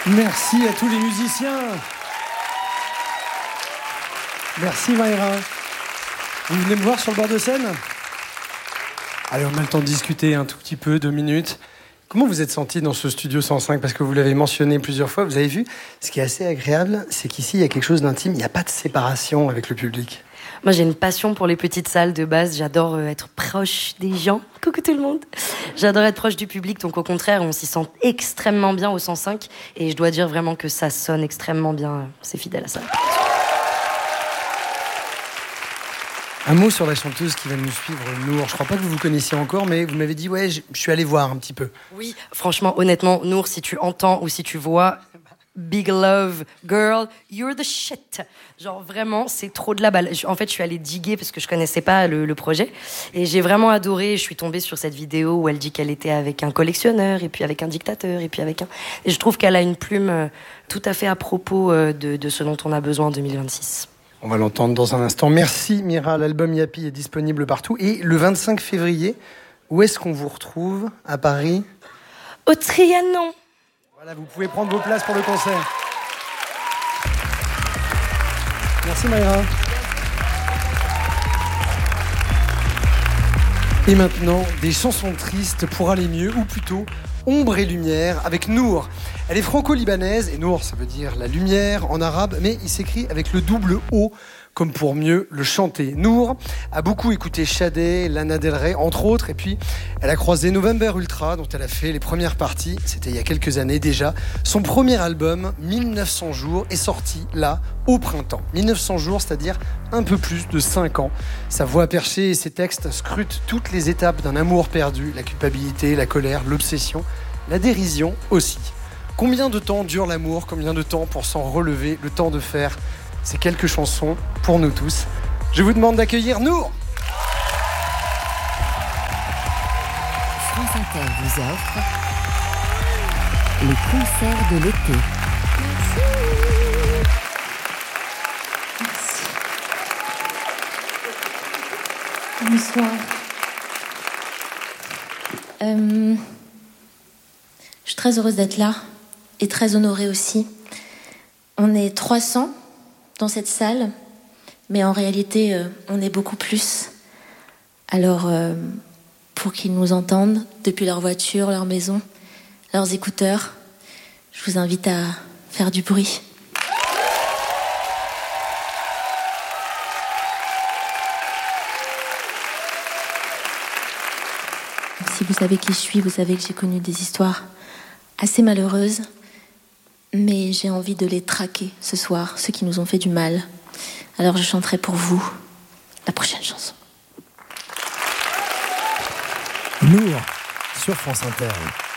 Merci à tous les musiciens. Merci Maïra. Vous venez me voir sur le bord de scène ? Allez, on a le temps de discuter un tout petit peu, 2 minutes. Comment vous êtes senti dans ce studio 105 ? Parce que vous l'avez mentionné plusieurs fois, vous avez vu, ce qui est assez agréable, c'est qu'ici, il y a quelque chose d'intime, il n'y a pas de séparation avec le public. Moi, j'ai une passion pour les petites salles de base. J'adore être proche des gens. Coucou tout le monde. J'adore être proche du public. Donc, au contraire, on s'y sent extrêmement bien au 105. Et je dois dire vraiment que ça sonne extrêmement bien. C'est fidèle à ça. Un mot sur la chanteuse qui va nous suivre, Nour. Je crois pas que vous vous connaissiez encore, mais vous m'avez dit, ouais, je suis allé voir un petit peu. Oui, franchement, honnêtement, Nour, si tu entends ou si tu vois... Big love, girl, you're the shit. Genre vraiment, c'est trop de la balle. En fait, je suis allée diguer parce que je connaissais pas le projet. Et j'ai vraiment adoré. Je suis tombée sur cette vidéo où elle dit qu'elle était avec un collectionneur, et puis avec un dictateur, et puis avec un... Et je trouve qu'elle a une plume tout à fait à propos de ce dont on a besoin en 2026. On va l'entendre dans un instant. Merci Mira, l'album Yapi est disponible partout. Et le 25 février, où est-ce qu'on vous retrouve à Paris ? Au Trianon. Voilà, vous pouvez prendre vos places pour le concert. Merci Maïra. Et maintenant, des chansons tristes pour aller mieux, ou plutôt ombre et lumière, avec Nour. Elle est franco-libanaise, et Nour, ça veut dire la lumière en arabe, mais il s'écrit avec le double O, comme pour mieux le chanter. Nour a beaucoup écouté Shadé, Lana Del Rey, entre autres, et puis elle a croisé November Ultra, dont elle a fait les premières parties, c'était il y a quelques années déjà. Son premier album, 1900 jours, est sorti là, au printemps. 1900 jours, c'est-à-dire un peu plus de 5 ans. Sa voix perchée et ses textes scrutent toutes les étapes d'un amour perdu, la culpabilité, la colère, l'obsession, la dérision aussi. Combien de temps dure l'amour ? Combien de temps pour s'en relever ? Le temps de faire ces quelques chansons pour nous tous. Je vous demande d'accueillir Nour. France Inter vous offre les concerts de l'été. Merci. Bonsoir. Je suis très heureuse d'être là et très honorée aussi. On est 300 dans cette salle, mais en réalité, on est beaucoup plus. Alors, pour qu'ils nous entendent depuis leur voiture, leur maison, leurs écouteurs, je vous invite à faire du bruit. Si vous savez qui je suis, vous savez que j'ai connu des histoires assez malheureuses, mais j'ai envie de les traquer ce soir, ceux qui nous ont fait du mal. Alors je chanterai pour vous la prochaine chanson. Nour sur France Inter.